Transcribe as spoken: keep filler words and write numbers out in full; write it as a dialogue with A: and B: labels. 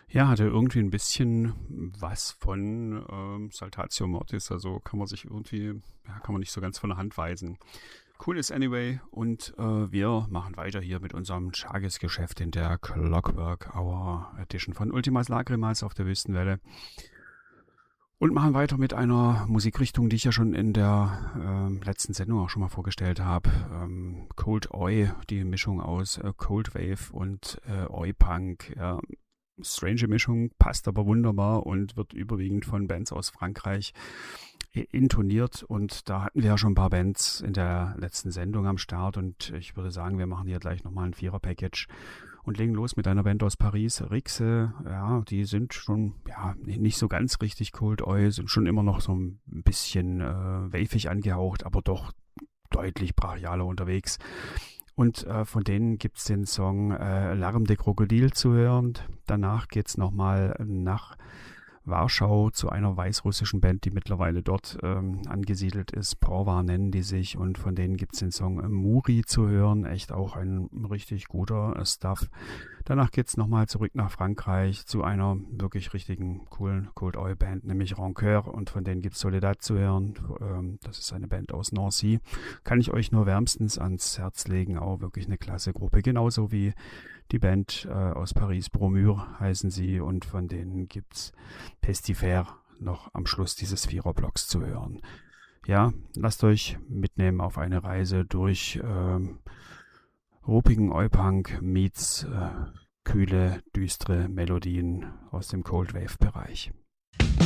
A: Ja, hatte irgendwie ein bisschen was von ähm, Saltatio Mortis, also kann man sich irgendwie, ja, kann man nicht so ganz von der Hand weisen. Cool ist anyway und äh, wir machen weiter hier mit unserem Tagesgeschäft in der Clockwork Hour Edition von Ultimas Lagrimas auf der Wüstenwelle und machen weiter mit einer Musikrichtung, die ich ja schon in der ähm, letzten Sendung auch schon mal vorgestellt habe. Ähm, Cold Oi, die Mischung aus äh, Cold Wave und äh, Oi Punk, ja, strange Mischung, passt aber wunderbar und wird überwiegend von Bands aus Frankreich intoniert. Und da hatten wir ja schon ein paar Bands in der letzten Sendung am Start. Und ich würde sagen, wir machen hier gleich nochmal ein Vierer-Package und legen los mit einer Band aus Paris, Rixe. Ja, die sind schon ja nicht so ganz richtig Cold Oi, sind schon immer noch so ein bisschen äh, wavig angehaucht, aber doch deutlich brachialer unterwegs. Und äh, von denen gibt es den Song äh, Larme de Krokodil zu hören. Danach geht es nochmal nach Warschau zu einer weißrussischen Band, die mittlerweile dort ähm, angesiedelt ist. Porvar nennen die sich und von denen gibt es den Song Muri zu hören. Echt auch ein richtig guter äh, Stuff. Danach geht es nochmal zurück nach Frankreich zu einer wirklich richtigen coolen Cold Oi Band, nämlich Rancœur, und von denen gibt es Soledad zu hören. Ähm, das ist eine Band aus Nancy. Kann ich euch nur wärmstens ans Herz legen. Auch wirklich eine klasse Gruppe. Genauso wie die Band äh, aus Paris, Bromure heißen sie, und von denen gibt's Pestifere noch am Schluss dieses Viererblocks zu hören. Ja, lasst euch mitnehmen auf eine Reise durch ähm, ruppigen Oi-Punk meets äh, kühle, düstere Melodien aus dem Cold Wave Bereich.